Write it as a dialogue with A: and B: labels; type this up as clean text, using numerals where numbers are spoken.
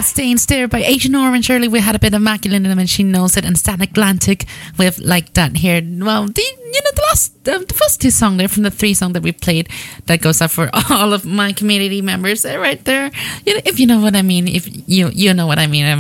A: Stains there by Asian Orange. Early we had a bit of Immaculate and She Knows It, and Stan Atlantic with Like That here. Well, the first two songs there from the three songs that we played, that goes up for all of my community members. They're right there. If you know what I mean, if you know what I mean.